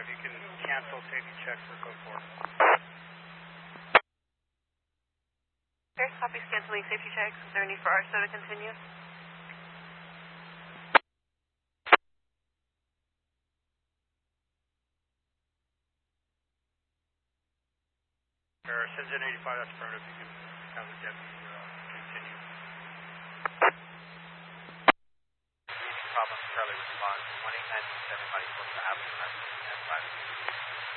85, you can cancel safety check for code 4. Okay, copy canceling safety checks. Is there a need for RSO to continue? Shenzhen 85, that's affirmative. You can have the deputy continue. Problem, Charlie response. 189 everybody supposed to have 5.